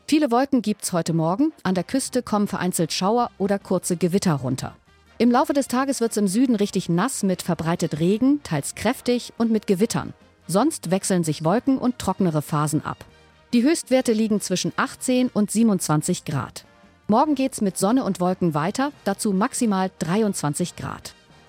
Viele Wolken gibt's heute Morgen. An der Küste kommen vereinzelt Schauer oder kurze Gewitter runter. Im Laufe des Tages wird's im Süden richtig nass mit verbreitet Regen, teils kräftig und mit Gewittern. Sonst wechseln sich Wolken und trocknere Phasen ab. Die Höchstwerte liegen zwischen 18 und 27 Grad. Morgen geht's mit Sonne und Wolken weiter, dazu maximal 23 Grad.